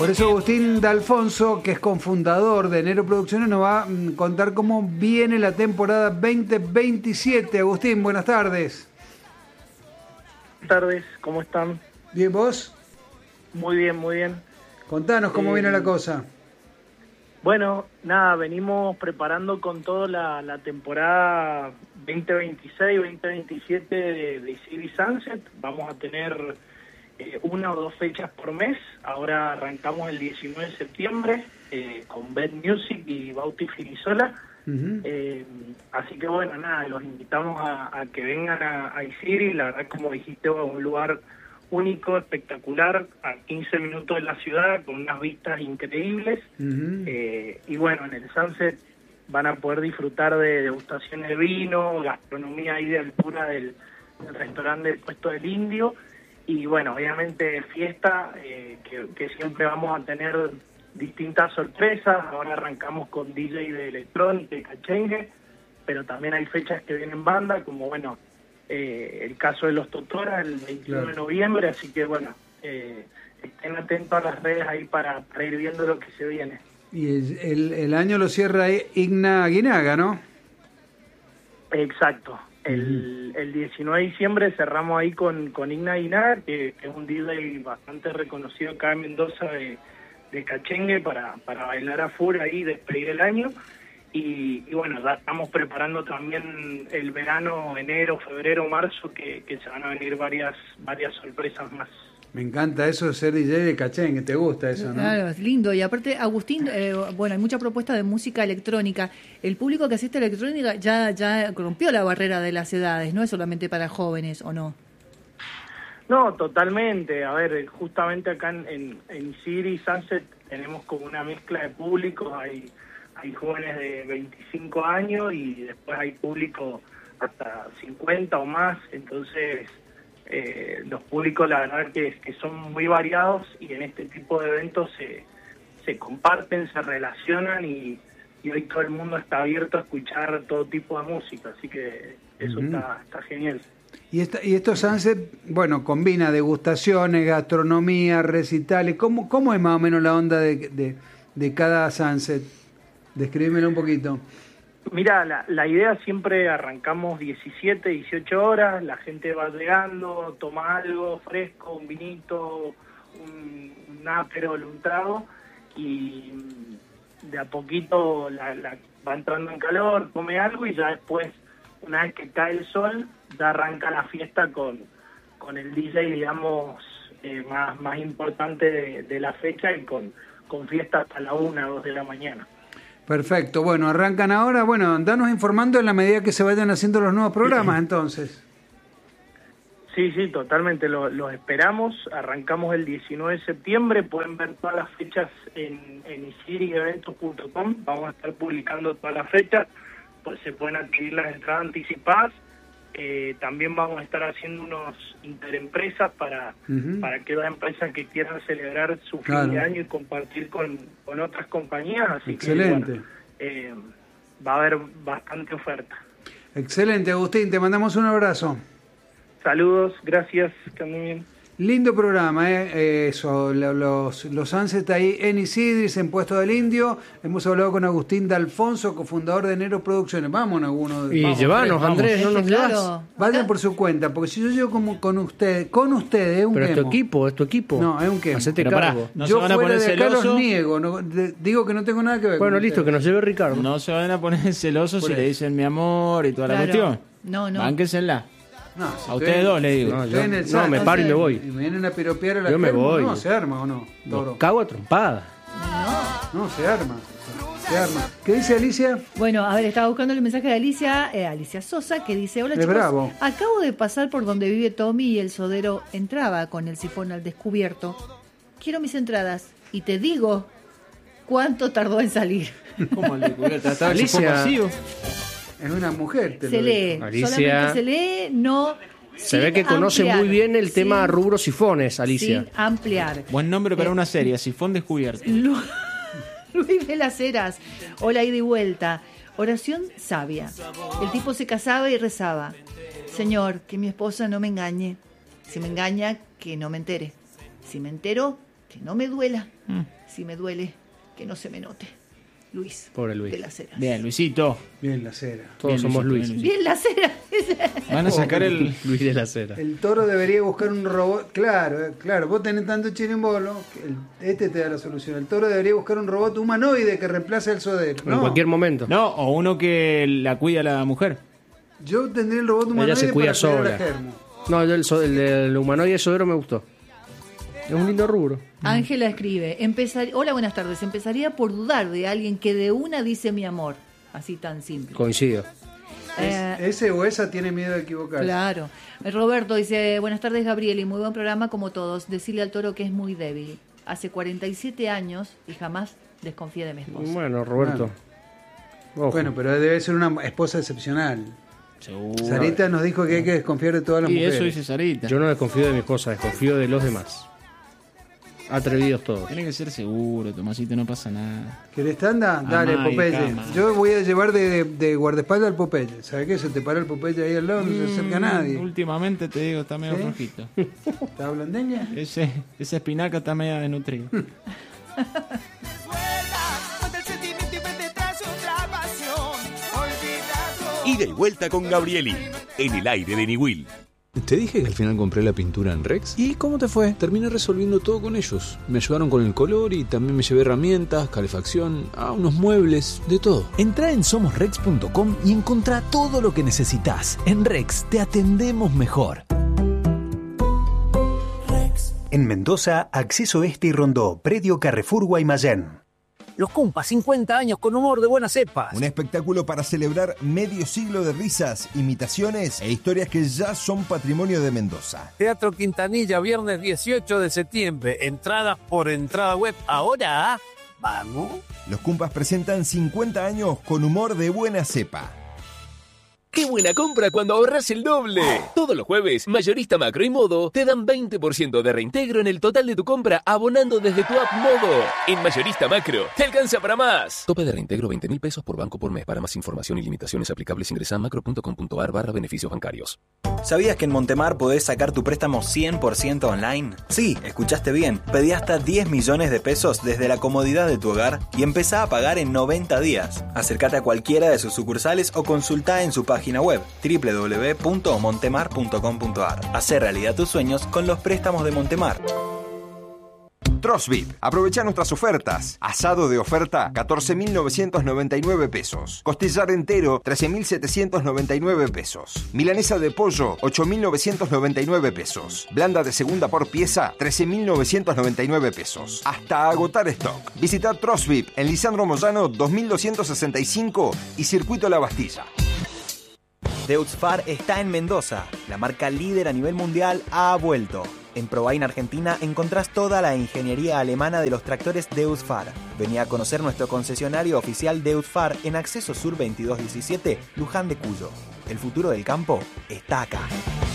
Por eso Agustín D'Alfonso, que es cofundador de Enero Producciones, nos va a contar cómo viene la temporada 2027. Agustín, buenas tardes. Buenas tardes, ¿cómo están? ¿Bien vos? Muy bien, muy bien. Contanos cómo viene la cosa. Bueno, nada, venimos preparando con toda la temporada 2026-2027 de City Sunset. Vamos a tener una o dos fechas por mes. Ahora arrancamos el 19 de septiembre con Bad Music y Bauti Finisola. Así que bueno, nada, los invitamos a que vengan a Isiri. La verdad, como dijiste, es un lugar único, espectacular, a 15 minutos de la ciudad, con unas vistas increíbles. Y bueno, en el Sunset van a poder disfrutar de degustaciones de vino, gastronomía ahí de altura del restaurante del Puesto del Indio. Y bueno, obviamente fiesta, que siempre vamos a tener distintas sorpresas. Ahora arrancamos con DJ de electrónica y cachengue, pero también hay fechas que vienen banda, como bueno, el caso de los Totora el 21 de noviembre, así que bueno, estén atentos a las redes ahí para ir viendo lo que se viene. Y el año lo cierra Igna Aguinaga, ¿no? Exacto. El 19 de diciembre cerramos ahí con Igna Aguinaga, que es un DJ bastante reconocido acá en Mendoza de cachengue para bailar a full ahí, despedir el año. Y bueno, ya estamos preparando también el verano, enero, febrero, marzo, que se van a venir varias sorpresas más. Me encanta eso de ser DJ de cachengue, ¿te gusta eso, no? Claro, es lindo. Y aparte, Agustín, bueno, hay mucha propuesta de música electrónica. El público que asiste a electrónica ya rompió la barrera de las edades, no es solamente para jóvenes, ¿o no? No, totalmente. A ver, justamente acá en City Sunset tenemos como una mezcla de públicos. Hay jóvenes de 25 años y después hay público hasta 50 o más. Entonces, los públicos la verdad que son muy variados, y en este tipo de eventos se comparten, se relacionan, y hoy todo el mundo está abierto a escuchar todo tipo de música. Así que eso está genial. Y estos Sunset, bueno, combina degustaciones, gastronomía, recitales. ¿Cómo es más o menos la onda de cada Sunset? Descríbemelo un poquito. Mira, la idea siempre arrancamos 17, 18 horas, la gente va llegando, toma algo fresco, un vinito, un aperol, un trago, y de a poquito va entrando en calor, come algo, y ya después, una vez que cae el sol, ya arranca la fiesta con el DJ, digamos, más importante de la fecha, y con fiesta hasta la 1 o 2 de la mañana. Perfecto, bueno, arrancan ahora. Bueno, danos informando en la medida que se vayan haciendo los nuevos programas, entonces. Sí, totalmente, los esperamos. Arrancamos el 19 de septiembre, pueden ver todas las fechas en isirieventos.com. Vamos a estar publicando todas las fechas, pues se pueden adquirir las entradas anticipadas. También vamos a estar haciendo unos interempresas para aquellas empresas que quieran celebrar su fin de año y compartir con otras compañías. Así excelente. Que bueno, va a haber bastante oferta. Excelente, Agustín, te mandamos un abrazo. Saludos, gracias, que anden bien. Lindo programa, eso, los Sunset ahí en Isidris, en Puesto del Indio. Hemos hablado con Agustín D'Alfonso, cofundador de Enero Producciones. Vamos a alguno de y llevanos, Andrés, no nos claro. Vayan por su cuenta, porque si yo llego como con ustedes es un pero quemo. Es tu equipo. No, es un quemo. Hacete cargo. No yo se van a fuera poner de acá celosos. los niego, digo que no tengo nada que ver. Bueno, con listo, ustedes. que nos lleve Ricardo. No se van a poner celosos si eso. le dicen mi amor y toda la Claro. cuestión. No. Bánquensela. No, si A ustedes dos le digo. No, estoy en el no, me paro y me voy. Y me vienen a piropear a la Yo me germo, voy. No, se arma o no, Toro. Los cago a trompada. No, se arma. ¿Qué dice Alicia? Bueno, a ver, estaba buscando el mensaje de Alicia Sosa, que dice: hola, Es chicos, bravo. acabo de pasar por donde vive Tommy y el sodero entraba con el sifón al descubierto. Quiero mis entradas y te digo cuánto tardó en salir. ¿Cómo le cubierta? Estaba Alicia. vacío. Es una mujer, te Se lo lee, digo. Alicia. solamente se lee, no. Se ve que conoce muy bien el tema rubro sifones, Alicia. Sin ampliar. Buen nombre para una serie, Sifón Descubierto. Luis de las Heras, hola, ida y vuelta. Oración sabia. El tipo se casaba y rezaba: Señor, que mi esposa no me engañe. Si me engaña, que no me entere. Si me entero, Que no me duela. Si me duele, que no se me note. Luis. Pobre Luis. De las Heras. Bien, Luisito. Bien la cera. Todos Bien, somos Luisito, Luis. bien, Bien las Heras. Van a sacar el... Luis de la Cera. El Toro debería buscar un robot. Claro, claro. Vos tenés tanto chirimbolo. Este te da la solución. El Toro debería buscar un robot humanoide que reemplace al Sodero. En cualquier momento. No, o uno que la cuida a la mujer. Yo tendría el robot humanoide Ella se cuida para cuidar a sola. la Germo. No, el del humanoide Sodero me gustó. Es un lindo rubro. Ángela escribe, hola, buenas tardes. Empezaría por dudar de alguien que de una dice mi amor. Así tan simple. Coincido. Ese o esa tiene miedo de equivocarse. Claro. Roberto dice, buenas tardes Gabriel y muy buen programa como todos. Decirle al Toro que es muy débil. Hace 47 años y jamás desconfía de mi esposa. Bueno, Roberto. Ojo. Bueno, pero debe ser una esposa excepcional. Seguro. Sarita nos dijo que hay que desconfiar de todas las Y mujeres. eso dice Sarita. Yo no desconfío de mi esposa, desconfío de los demás. Atrevidos todos. Tiene que ser seguro, Tomasito, no pasa nada. ¿Querés tanda? Dale, Amá y Popeye. cama. Yo voy a llevar de guardaespaldas al Popeye. ¿Sabes qué? Se te para el Popeye ahí al lado, no se acerca a nadie. Últimamente te digo, está medio ¿Sí? flojito. ¿Está blandeña? Esa espinaca está media desnutrida. Ida y vuelta con Gabrieli, en el aire de Niwil. Te dije que al final compré la pintura en Rex. ¿Y cómo te fue? Terminé resolviendo todo con ellos. Me ayudaron con el color y también me llevé herramientas, calefacción, unos muebles, de todo. Entrá en somosrex.com y encontrá todo lo que necesitas. En Rex te atendemos mejor. En Mendoza, Acceso Este y Rondó, Predio Carrefour Guaymallén. Los Cumpas, 50 años con humor de buenas cepas. Un espectáculo para celebrar medio siglo de risas, imitaciones e historias que ya son patrimonio de Mendoza. Teatro Quintanilla, viernes 18 de septiembre. Entradas por entrada web. Ahora, ¿vamos? Los Cumpas presentan 50 años con humor de buena cepa. ¡Qué buena compra cuando ahorras el doble! Todos los jueves, Mayorista Macro y Modo te dan 20% de reintegro en el total de tu compra abonando desde tu app Modo. En Mayorista Macro, te alcanza para más. Tope de reintegro 20.000 pesos por banco por mes. Para más información y limitaciones aplicables ingresa a macro.com.ar/beneficios bancarios. ¿Sabías que en Montemar podés sacar tu préstamo 100% online? Sí, escuchaste bien. Pedí hasta 10 millones de pesos desde la comodidad de tu hogar y empezá a pagar en 90 días. Acércate a cualquiera de sus sucursales o consultá en su página web www.montemar.com.ar. Hacé realidad tus sueños con los préstamos de Montemar. Trosbit. Aprovecha nuestras ofertas. Asado de oferta, 14.999 pesos. Costillar entero, 13.799 pesos. Milanesa de pollo, 8.999 pesos. Blanda de segunda por pieza, 13.999 pesos. Hasta agotar stock. Visita Trosbit en Lisandro Moyano 2265 y Circuito La Bastilla. Deutz-Fahr está en Mendoza. La marca líder a nivel mundial ha vuelto. En Probain Argentina encontrás toda la ingeniería alemana de los tractores Deutz-Fahr. Vení a conocer nuestro concesionario oficial Deutz-Fahr en Acceso Sur 2217, Luján de Cuyo. El futuro del campo está acá.